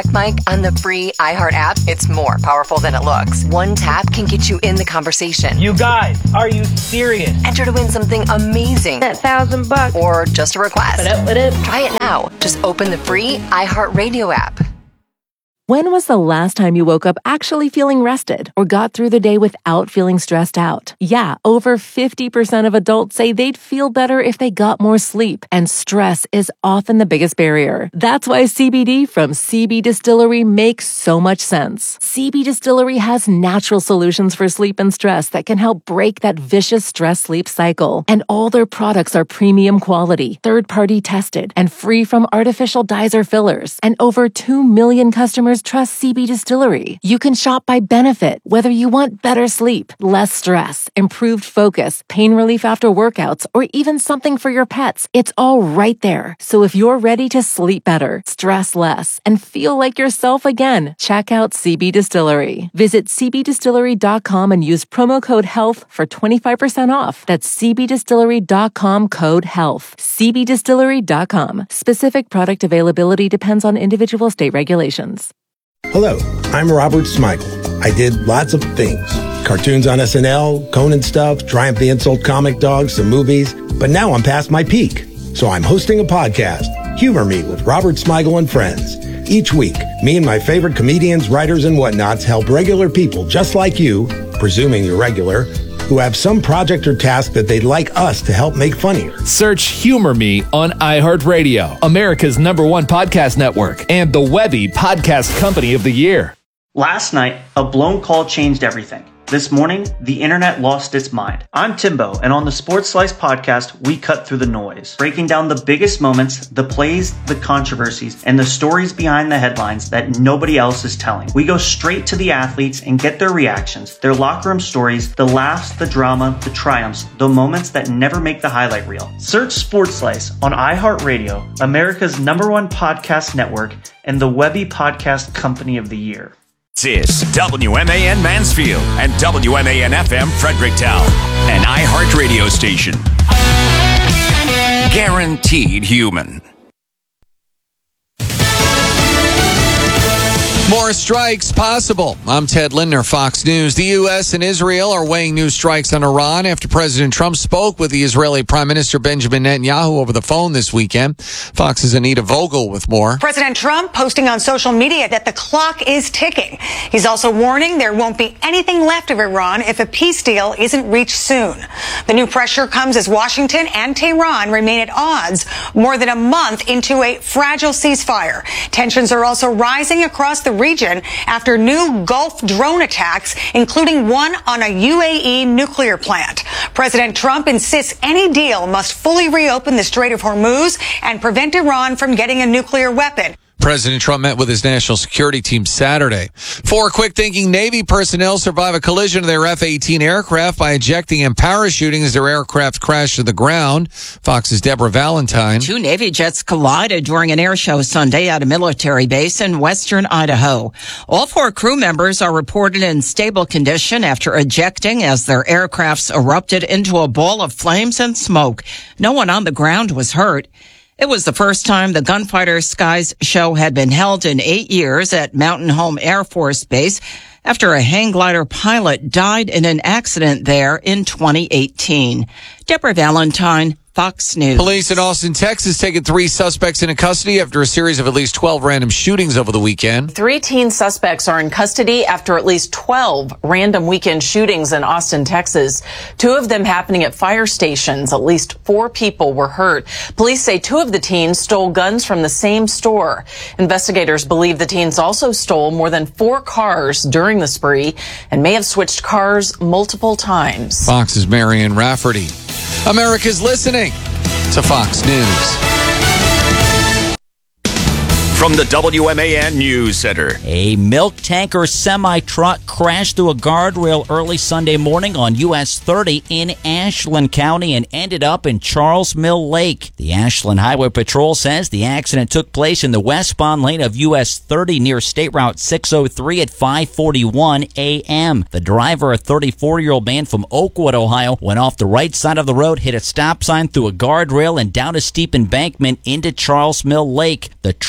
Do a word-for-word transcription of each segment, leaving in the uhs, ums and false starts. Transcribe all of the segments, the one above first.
Mike, on the free iHeart app, it's more powerful than it looks. One tap can get you in the conversation. You guys, are you serious? Enter to win something amazing. That thousand bucks. Or just a request. What up, what up? Try it now. Just open the free iHeart Radio app. When was the last time you woke up actually feeling rested or got through the day without feeling stressed out? Yeah, over fifty percent of adults say they'd feel better if they got more sleep, and stress is often the biggest barrier. That's why C B D from C B Distillery makes so much sense. C B Distillery has natural solutions for sleep and stress that can help break that vicious stress-sleep cycle. And all their products are premium quality, third-party tested, and free from artificial dyes or fillers. And over two million customers trust C B Distillery. You can shop by benefit, whether you want better sleep, less stress, improved focus, pain relief after workouts, or even something for your pets. It's all right there. So if you're ready to sleep better, stress less, and feel like yourself again, check out C B Distillery. Visit c b distillery dot com and use promo code HEALTH for twenty-five percent off. That's c b distillery dot com code HEALTH. c b distillery dot com. Specific product availability depends on individual state regulations. Hello, I'm Robert Smigel. I did lots of things. Cartoons on S N L, Conan stuff, Triumph the Insult comic dogs, some movies. But now I'm past my peak. So I'm hosting a podcast, Humor Me with Robert Smigel and Friends. Each week, me and my favorite comedians, writers, and whatnots help regular people just like you, presuming you're regular, who have some project or task that they'd like us to help make funnier. Search Humor Me on iHeartRadio, America's number one podcast network, and the Webby Podcast Company of the Year. Last night, a blown call changed everything. This morning, the internet lost its mind. I'm Timbo, and on the Sports Slice podcast, we cut through the noise, breaking down the biggest moments, the plays, the controversies, and the stories behind the headlines that nobody else is telling. We go straight to the athletes and get their reactions, their locker room stories, the laughs, the drama, the triumphs, the moments that never make the highlight reel. Search Sports Slice on iHeartRadio, America's number one podcast network, and the Webby Podcast Company of the Year. This is W M A N Mansfield and W M A N F M Fredericktown, an iHeart radio station. Guaranteed human. More strikes possible. I'm Ted Lindner, Fox News. The U S and Israel are weighing new strikes on Iran after President Trump spoke with the Israeli Prime Minister Benjamin Netanyahu over the phone this weekend. Fox's Anita Vogel with more. President Trump posting on social media that the clock is ticking. He's also warning there won't be anything left of Iran if a peace deal isn't reached soon. The new pressure comes as Washington and Tehran remain at odds more than a month into a fragile ceasefire. Tensions are also rising across the region after new Gulf drone attacks, including one on a U A E nuclear plant. President Trump insists any deal must fully reopen the Strait of Hormuz and prevent Iran from getting a nuclear weapon. President Trump met with his national security team Saturday. Four quick-thinking Navy personnel survive a collision of their F eighteen aircraft by ejecting and parachuting as their aircraft crashed to the ground. Fox's Deborah Valentine. Two Navy jets collided during an air show Sunday at a military base in western Idaho. All four crew members are reported in stable condition after ejecting as their aircrafts erupted into a ball of flames and smoke. No one on the ground was hurt. It was the first time the Gunfighter Skies show had been held in eight years at Mountain Home Air Force Base after a hang glider pilot died in an accident there in twenty eighteen. Deborah Valentine, Fox News. Police in Austin, Texas, taking three suspects into custody after a series of at least twelve random shootings over the weekend. Three teen suspects are in custody after at least twelve random weekend shootings in Austin, Texas. Two of them happening at fire stations. At least four people were hurt. Police say two of the teens stole guns from the same store. Investigators believe the teens also stole more than four cars during the spree and may have switched cars multiple times. Fox's Marion Rafferty. America's listening to Fox News. From the W M A N News Center. A milk tanker semi-truck crashed through a guardrail early Sunday morning on U S thirty in Ashland County and ended up in Charles Mill Lake. The Ashland Highway Patrol says the accident took place in the westbound lane of U S thirty near State Route six oh three at five forty-one a.m. The driver, a thirty-four-year-old man from Oakwood, Ohio, went off the right side of the road, hit a stop sign through a guardrail, and down a steep embankment into Charles Mill Lake. The truck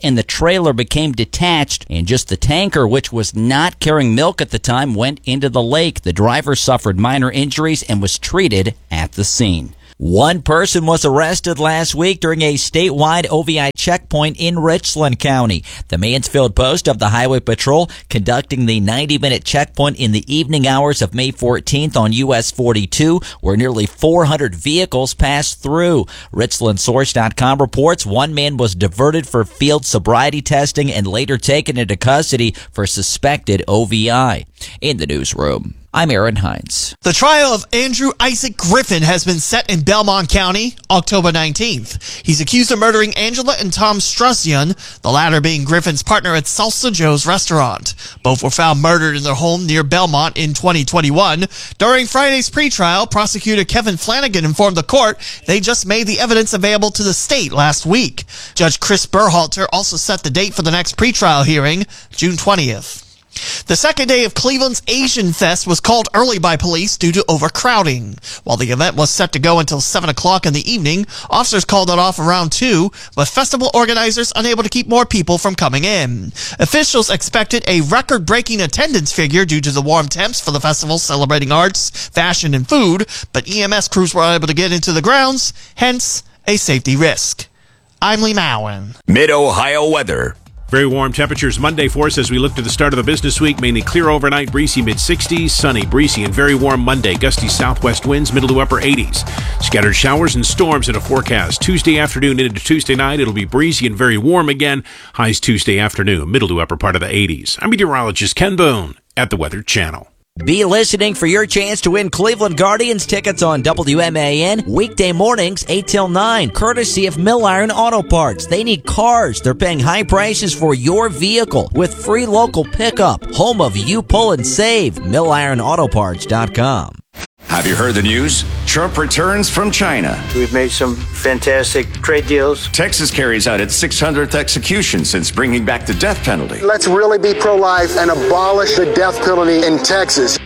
and the trailer became detached, and just the tanker, which was not carrying milk at the time, went into the lake. The driver suffered minor injuries and was treated at the scene. One person was arrested last week during a statewide O V I checkpoint in Richland County. The Mansfield Post of the Highway Patrol conducting the ninety-minute checkpoint in the evening hours of May fourteenth on U S forty-two, where nearly four hundred vehicles passed through. Richland Source dot com reports one man was diverted for field sobriety testing and later taken into custody for suspected O V I. In the newsroom, I'm Aaron Hines. The trial of Andrew Isaac Griffin has been set in Belmont County, October nineteenth. He's accused of murdering Angela and Tom Struzzian, the latter being Griffin's partner at Salsa Joe's restaurant. Both were found murdered in their home near Belmont in twenty twenty-one. During Friday's pretrial, prosecutor Kevin Flanagan informed the court they just made the evidence available to the state last week. Judge Chris Berhalter also set the date for the next pretrial hearing, June twentieth. The second day of Cleveland's Asian Fest was called early by police due to overcrowding. While the event was set to go until seven o'clock in the evening, officers called it off around two, with festival organizers unable to keep more people from coming in. Officials expected a record-breaking attendance figure due to the warm temps for the festival celebrating arts, fashion, and food, but E M S crews were unable to get into the grounds, hence a safety risk. I'm Lee Mowen. Mid-Ohio weather. Very warm temperatures Monday for us as we look to the start of the business week. Mainly clear overnight, breezy mid-sixties, sunny, breezy, and very warm Monday. Gusty southwest winds, middle to upper eighties. Scattered showers and storms in a forecast. Tuesday afternoon into Tuesday night, it'll be breezy and very warm again. Highs Tuesday afternoon, middle to upper part of the eighties. I'm meteorologist Ken Boone at the Weather Channel. Be listening for your chance to win Cleveland Guardians tickets on W M A N weekday mornings eight till nine, courtesy of Mill Iron Auto Parts. They need cars. They're paying high prices for your vehicle with free local pickup. Home of You Pull and Save. mill iron auto parts dot com. Have you heard the news? Trump returns from China. We've made some fantastic trade deals. Texas carries out its six hundredth execution since bringing back the death penalty. Let's really be pro-life and abolish the death penalty in Texas.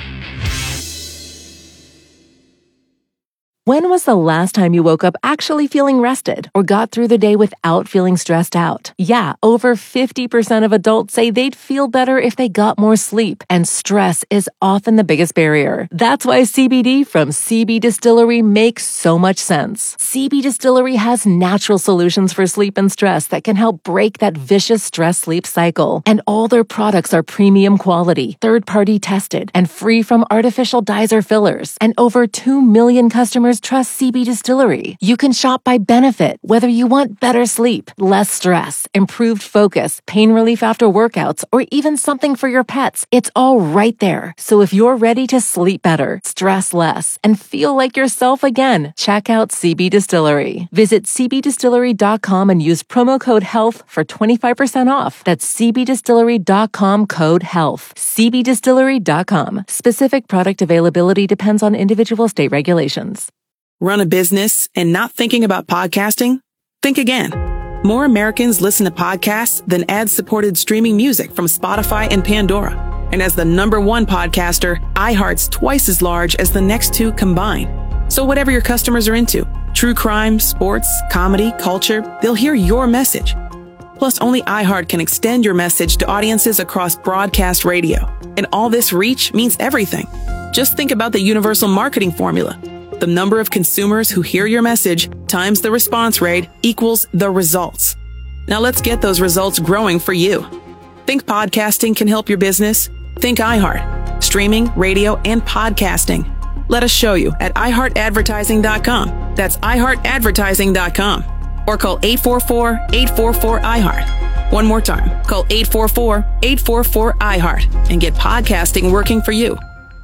When was the last time you woke up actually feeling rested or got through the day without feeling stressed out? Yeah, over fifty percent of adults say they'd feel better if they got more sleep, and stress is often the biggest barrier. That's why C B D from C B Distillery makes so much sense. C B Distillery has natural solutions for sleep and stress that can help break that vicious stress-sleep cycle. And all their products are premium quality, third-party tested, and free from artificial dyes or fillers. And over two million customers trust C B Distillery. You can shop by benefit, whether you want better sleep, less stress, improved focus, pain relief after workouts, or even something for your pets. It's all right there. So if you're ready to sleep better, stress less, and feel like yourself again, check out C B Distillery. Visit c b distillery dot com and use promo code HEALTH for twenty-five percent off. That's c b distillery dot com code HEALTH. c b distillery dot com. Specific product availability depends on individual state regulations. Run a business and not thinking about podcasting? Think again. More Americans listen to podcasts than ad-supported streaming music from Spotify and Pandora. And as the number one podcaster, iHeart's twice as large as the next two combined. So whatever your customers are into, true crime, sports, comedy, culture, they'll hear your message. Plus, only iHeart can extend your message to audiences across broadcast radio. And all this reach means everything. Just think about the universal marketing formula. The number of consumers who hear your message times the response rate equals the results. Now let's get those results growing for you. Think podcasting can help your business? Think iHeart. Streaming, radio, and podcasting. Let us show you at i heart advertising dot com. That's i heart advertising dot com. Or call eight four four, eight four four, I heart. One more time. Call eight four four, eight four four, I heart and get podcasting working for you.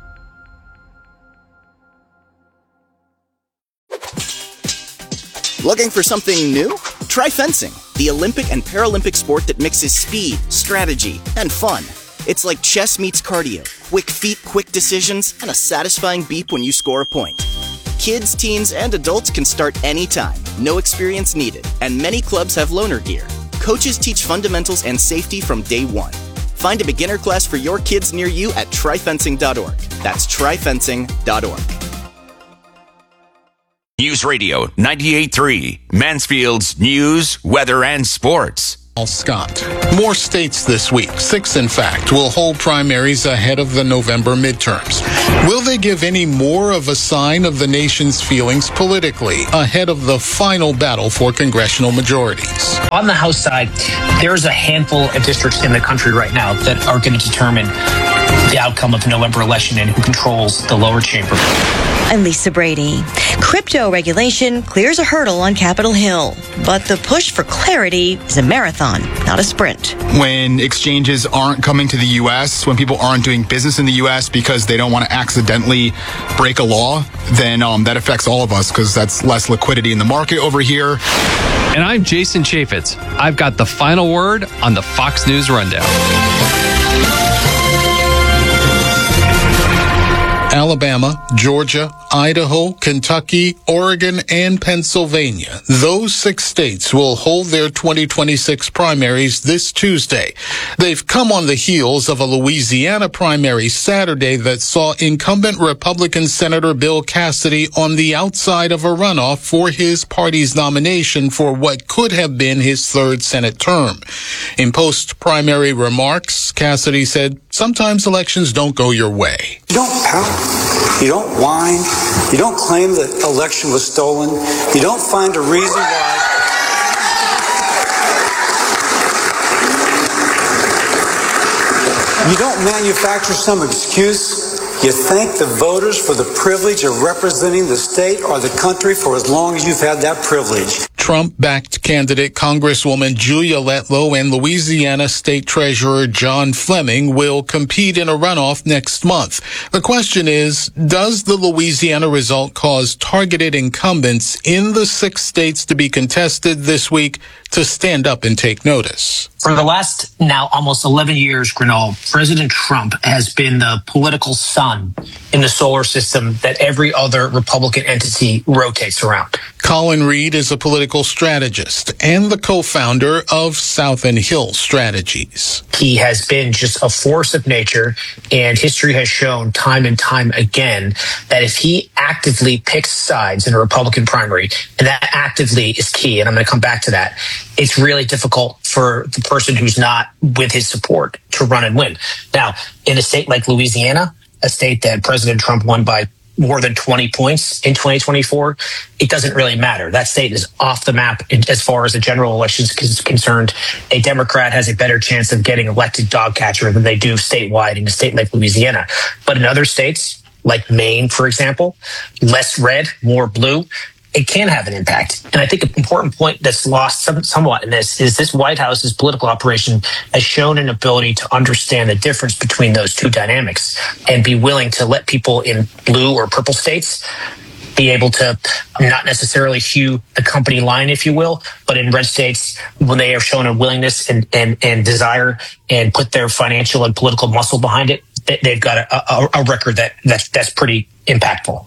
Looking for something new? Try fencing, the Olympic and Paralympic sport that mixes speed, strategy, and fun. It's like chess meets cardio, quick feet, quick decisions, and a satisfying beep when you score a point. Kids, teens, and adults can start anytime, no experience needed, and many clubs have loaner gear. Coaches teach fundamentals and safety from day one. Find a beginner class for your kids near you at try fencing dot org. That's try fencing dot org. News Radio ninety-eight point three, Mansfield's news, weather, and sports. Scott. More states this week, six in fact, will hold primaries ahead of the November midterms. Will they give any more of a sign of the nation's feelings politically ahead of the final battle for congressional majorities? On the House side, there's a handful of districts in the country right now that are going to determine the outcome of the November election and who controls the lower chamber. I'm Lisa Brady. Crypto regulation clears a hurdle on Capitol Hill, but the push for clarity is a marathon, not a sprint. When exchanges aren't coming to the U S, when people aren't doing business in the U S because they don't want to accidentally break a law, then um, that affects all of us because that's less liquidity in the market over here. And I'm Jason Chaffetz. I've got the final word on the Fox News Rundown. Alabama, Georgia, Idaho, Kentucky, Oregon, and Pennsylvania. Those six states will hold their twenty twenty-six primaries this Tuesday. They've come on the heels of a Louisiana primary Saturday that saw incumbent Republican Senator Bill Cassidy on the outside of a runoff for his party's nomination for what could have been his third Senate term. In post-primary remarks, Cassidy said, "Sometimes elections don't go your way." You don't pout. You don't whine. You don't claim that election was stolen. You don't find a reason why. You don't manufacture some excuse. You thank the voters for the privilege of representing the state or the country for as long as you've had that privilege. Trump-backed candidate Congresswoman Julia Letlow and Louisiana State Treasurer John Fleming will compete in a runoff next month. The question is, does the Louisiana result cause targeted incumbents in the six states to be contested this week to stand up and take notice? For the last now almost eleven years, Grinald, President Trump has been the political sun in the solar system that every other Republican entity rotates around. Colin Reed is a political strategist and the co-founder of Southern Hill Strategies. He has been just a force of nature, and history has shown time and time again that if he actively picks sides in a Republican primary, and that actively is key, and I'm going to come back to that, it's really difficult for the person who's not with his support to run and win. Now, in a state like Louisiana, a state that President Trump won by more than twenty points in twenty twenty-four, it doesn't really matter. That state is off the map as far as the general election is concerned. A Democrat has a better chance of getting elected dog catcher than they do statewide in a state like Louisiana. But in other states, like Maine, for example, less red, more blue, it can have an impact. And I think an important point that's lost some, somewhat in this is this White House's political operation has shown an ability to understand the difference between those two dynamics and be willing to let people in blue or purple states be able to not necessarily hew the company line, if you will, but in red states, when they have shown a willingness and, and, and desire and put their financial and political muscle behind it, they've got a, a, a record that that's, that's pretty impactful.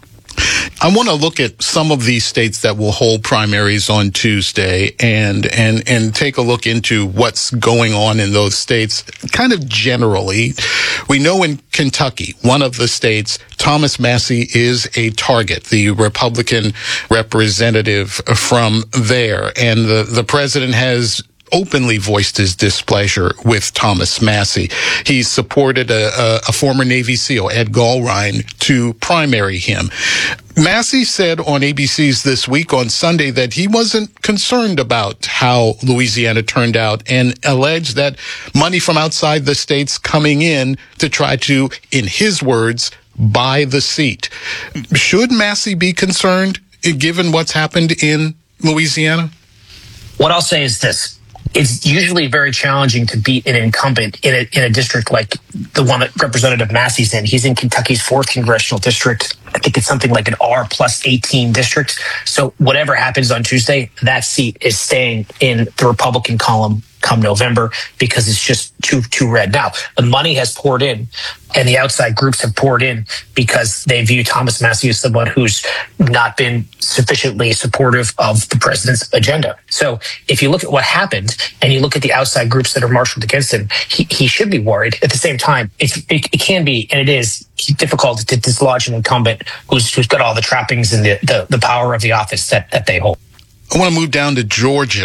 I want to look at some of these states that will hold primaries on Tuesday and and and take a look into what's going on in those states kind of generally. We know in Kentucky, one of the states, Thomas Massie is a target, the Republican representative from there. And the, the president has openly voiced his displeasure with Thomas Massie. He supported a, a, a former Navy SEAL, Ed Gallrein, to primary him. Massie said on A B C's This Week on Sunday that he wasn't concerned about how Louisiana turned out and alleged that money from outside the states coming in to try to, in his words, buy the seat. Should Massie be concerned given what's happened in Louisiana? What I'll say is this. It's usually very challenging to beat an incumbent in a, in a district like the one that Representative Massie's in. He's in Kentucky's fourth congressional district. I think it's something like an R plus eighteen district. So whatever happens on Tuesday, that seat is staying in the Republican column come November because it's just too too red. Now, the money has poured in and the outside groups have poured in because they view Thomas Massie as someone who's not been sufficiently supportive of the president's agenda. So if you look at what happened and you look at the outside groups that are marshaled against him, he, he should be worried. At the same time, it's, it, it can be, and it is, difficult to dislodge an incumbent who's, who's got all the trappings and the, the, the power of the office that, that they hold. I want to move down to Georgia,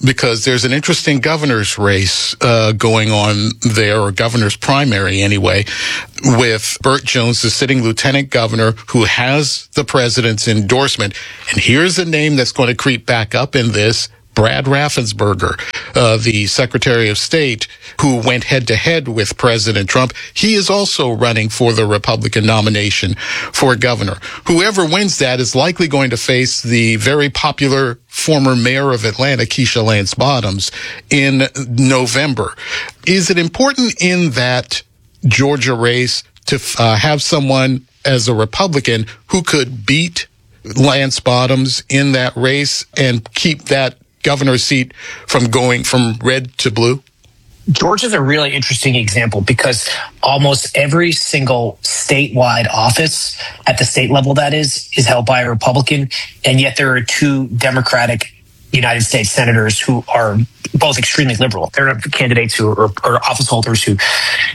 because there's an interesting governor's race uh, going on there, or governor's primary anyway, with Burt Jones, the sitting lieutenant governor, who has the president's endorsement. And here's a name that's going to creep back up in this: Brad Raffensperger, uh, the Secretary of State, who went head-to-head with President Trump. He is also running for the Republican nomination for governor. Whoever wins that is likely going to face the very popular former mayor of Atlanta, Keisha Lance Bottoms, in November. Is it important in that Georgia race to uh, have someone as a Republican who could beat Lance Bottoms in that race and keep that governor's seat from going from red to blue? Georgia's a really interesting example because almost every single statewide office at the state level, that is, is held by a Republican. And yet there are two Democratic United States senators who are both extremely liberal. They're not candidates who are, or office holders who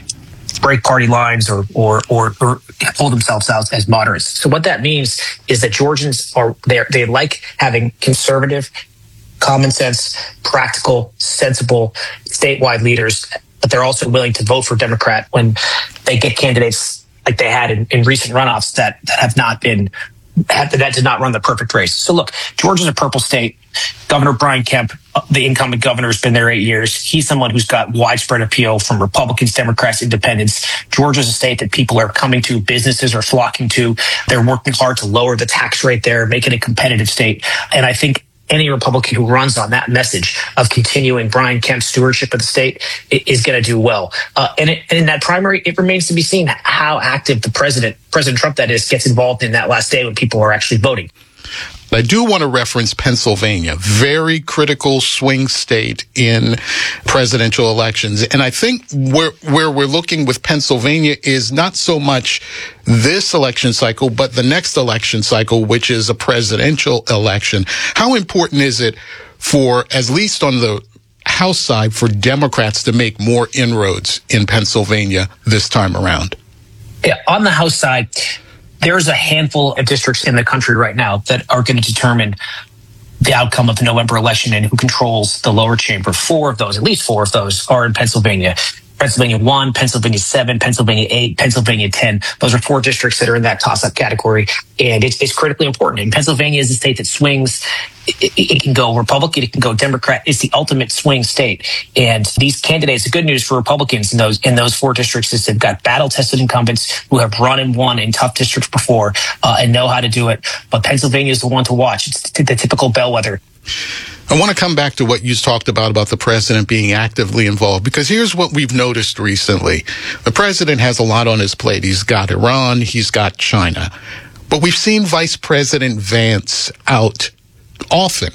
break party lines or, or, or, or hold themselves out as moderates. So what that means is that Georgians are, they they like having conservative, common sense, practical, sensible, statewide leaders, but they're also willing to vote for Democrat when they get candidates like they had in, in recent runoffs that, that have not been, have, that did not run the perfect race. So look, Georgia's a purple state. Governor Brian Kemp, the incumbent governor, has been there eight years. He's someone who's got widespread appeal from Republicans, Democrats, independents. Georgia's a state that people are coming to, businesses are flocking to. They're working hard to lower the tax rate there, make it a competitive state. And I think any Republican who runs on that message of continuing Brian Kemp's stewardship of the state is going to do well. Uh, and, it, and in that primary, it remains to be seen how active the president, President Trump, that is, gets involved in that last day when people are actually voting. I do want to reference Pennsylvania, very critical swing state in presidential elections. And I think where, where we're looking with Pennsylvania is not so much this election cycle, but the next election cycle, which is a presidential election. How important is it for, at least on the House side, for Democrats to make more inroads in Pennsylvania this time around? Yeah, on the House side, there's a handful of districts in the country right now that are going to determine the outcome of the November election and who controls the lower chamber. Four of those, at least four of those, are in Pennsylvania. Pennsylvania one, Pennsylvania seven, Pennsylvania eight, Pennsylvania ten. Those are four districts that are in that toss-up category, and it's, it's critically important. And Pennsylvania is a state that swings. It, it, it can go Republican, it can go Democrat. It's the ultimate swing state. And these candidates, the good news for Republicans in those in those four districts is they've got battle-tested incumbents who have run and won in tough districts before uh, and know how to do it. But Pennsylvania is the one to watch. It's the typical bellwether. I want to come back to what you talked about, about the president being actively involved, because here's what we've noticed recently. The president has a lot on his plate. He's got Iran, he's got China. But we've seen Vice President Vance out often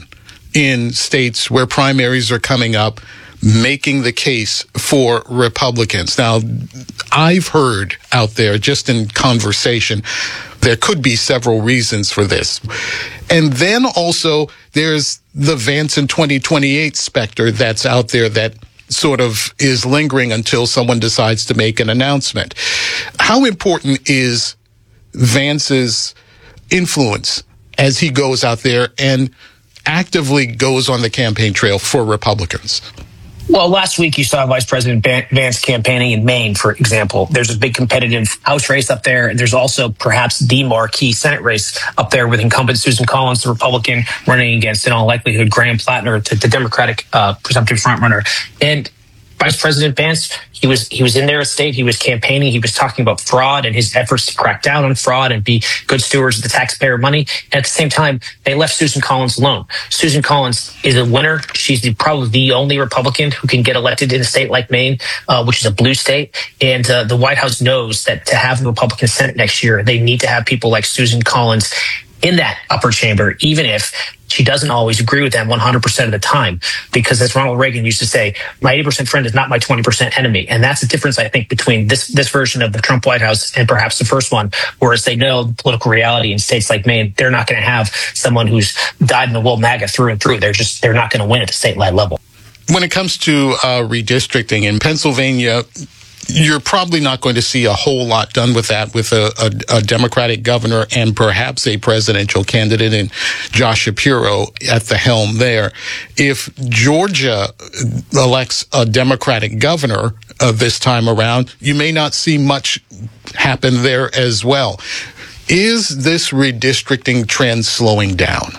in states where primaries are coming up, making the case for Republicans. Now, I've heard out there, just in conversation, there could be several reasons for this. And then also there's the Vance in twenty twenty-eight specter that's out there that sort of is lingering until someone decides to make an announcement. How important is Vance's influence as he goes out there and actively goes on the campaign trail for Republicans? Well, last week you saw Vice President Vance campaigning in Maine, for example. There's a big competitive House race up there. And there's also perhaps the marquee Senate race up there with incumbent Susan Collins, the Republican, running against, in all likelihood, Graham Plattner, the, the Democratic uh, presumptive frontrunner. And Vice President Vance, he was he was in their state. He was campaigning. He was talking about fraud and his efforts to crack down on fraud and be good stewards of the taxpayer money. And at the same time, they left Susan Collins alone. Susan Collins is a winner. She's the, probably the only Republican who can get elected in a state like Maine, uh, which is a blue state. And uh, the White House knows that to have the Republican Senate next year, they need to have people like Susan Collins in that upper chamber, even if she doesn't always agree with them one hundred percent of the time, because as Ronald Reagan used to say, my eighty percent friend is not my twenty percent enemy. And that's the difference, I think, between this this version of the Trump White House and perhaps the first one, whereas they know the political reality in states like Maine, they're not going to have someone who's dyed in the wool MAGA through and through. They're just, they're not going to win at the statewide level. When it comes to uh, redistricting in Pennsylvania, you're probably not going to see a whole lot done with that with a, a, a Democratic governor and perhaps a presidential candidate in Josh Shapiro at the helm there. If Georgia elects a Democratic governor uh, this time around, you may not see much happen there as well. Is this redistricting trend slowing down?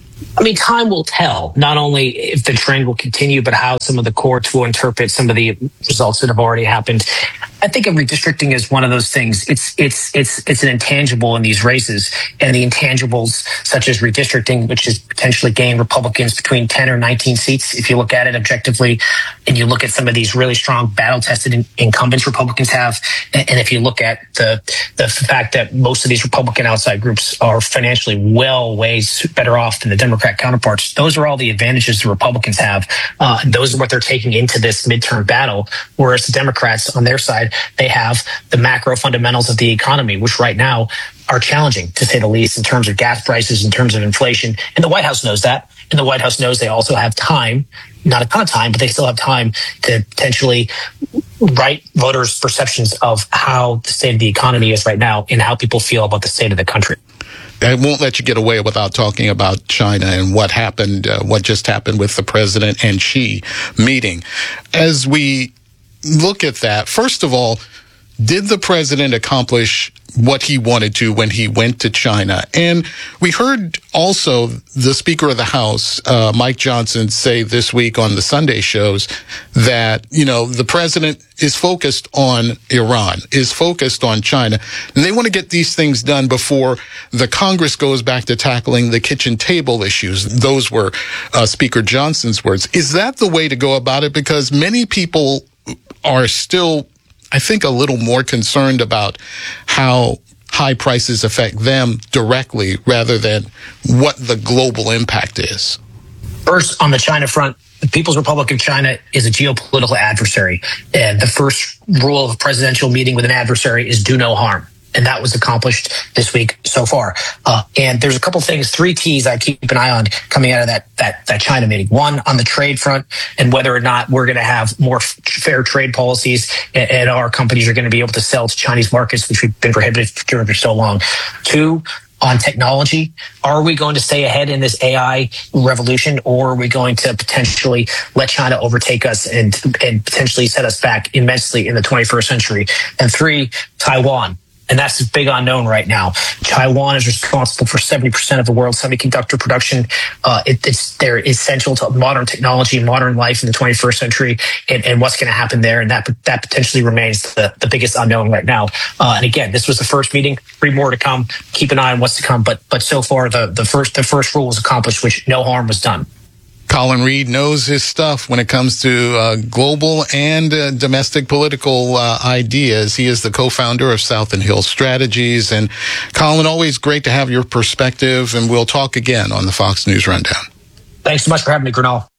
I mean, time will tell, not only if the trend will continue, but how some of the courts will interpret some of the results that have already happened. I think of redistricting as one of those things. It's it's it's it's an intangible in these races, and the intangibles such as redistricting, which is potentially gain Republicans between ten or nineteen seats, if you look at it objectively, and you look at some of these really strong battle-tested in- incumbents Republicans have, and, and if you look at the the fact that most of these Republican outside groups are financially well ways better off than the Democrat counterparts, those are all the advantages the Republicans have. Uh, and those are what they're taking into this midterm battle, whereas the Democrats on their side, they have the macro fundamentals of the economy, which right now are challenging, to say the least, in terms of gas prices, in terms of inflation. And the White House knows that. And the White House knows they also have time, not a ton of time, but they still have time to potentially right voters' perceptions of how the state of the economy is right now and how people feel about the state of the country. I won't let you get away without talking about China and what happened, uh, what just happened with the president and Xi meeting. As we look at that, first of all, did the president accomplish what he wanted to when he went to China? And we heard also the Speaker of the House, uh, Mike Johnson, say this week on the Sunday shows that, you know, the president is focused on Iran, is focused on China, and they want to get these things done before the Congress goes back to tackling the kitchen table issues. Those were uh, Speaker Johnson's words. Is that the way to go about it? Because many people are still, I think, a little more concerned about how high prices affect them directly rather than what the global impact is. First, on the China front, the People's Republic of China is a geopolitical adversary. And the first rule of a presidential meeting with an adversary is do no harm. And that was accomplished this week so far. Uh, and there's a couple things, three T's I keep an eye on coming out of that, that, that China meeting. One, on the trade front and whether or not we're going to have more f- fair trade policies and, and our companies are going to be able to sell to Chinese markets, which we've been prohibited from for so long. Two, on technology, are we going to stay ahead in this A I revolution, or are we going to potentially let China overtake us and, and potentially set us back immensely in the twenty-first century? And three, Taiwan. And that's a big unknown right now. Taiwan is responsible for seventy percent of the world's semiconductor production. Uh, it, it's they're essential to modern technology and modern life in the twenty-first century. And, and what's going to happen there? And that that potentially remains the, the biggest unknown right now. Uh, and again, this was the first meeting. Three more to come. Keep an eye on what's to come. But but so far, the the first the first rule was accomplished, which no harm was done. Colin Reed knows his stuff when it comes to uh, global and uh, domestic political uh, ideas. He is the co-founder of South and Hill Strategies. And Colin, always great to have your perspective, and we'll talk again on the Fox News Rundown. Thanks so much for having me, Gernal.